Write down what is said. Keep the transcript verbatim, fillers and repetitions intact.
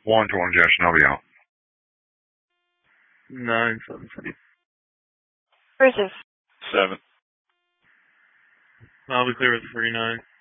One to one injection, I'll be out. Nine seven seven. Versus. Seven. I'll be clear with three nine.